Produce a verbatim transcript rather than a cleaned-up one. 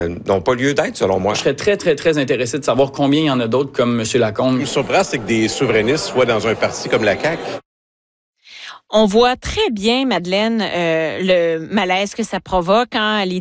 n'ont pas lieu d'être, selon moi. Je serais très, très, très intéressé de savoir combien il y en a d'autres comme M. Lacombe. Ce qui me surprend, c'est que des souverainistes soient dans un parti comme la C A Q. On voit très bien, Madeleine, euh, le malaise que ça provoque quand les